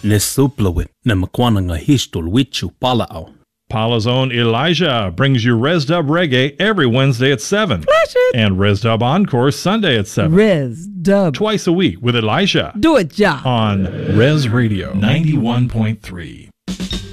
Nesuplawit na makwananga histol wichu palao. Paula's own Elijah brings you Res Dub Reggae every Wednesday at 7. Flash it. And Res Dub Encore Sunday at 7. Res Dub. Twice a week with Elijah. Do it, Jah. On Res Radio 91.3.